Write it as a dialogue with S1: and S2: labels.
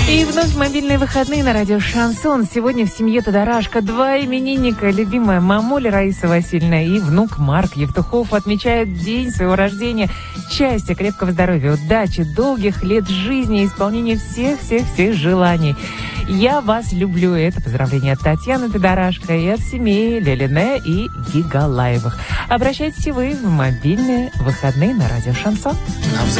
S1: И вновь мобильные выходные на радио «Шансон». Сегодня в семье Тодорашко два именинника. Любимая мамуля Раиса Васильевна и внук Марк Евтухов отмечают день своего рождения. Счастья, крепкого здоровья, удачи, долгих лет жизни и исполнения всех желаний. Я вас люблю. Это поздравление от Татьяны Тодорашко и от семей Лелине и Гигалаевых. Обращайтесь и вы в мобильные выходные на радио «Шансон».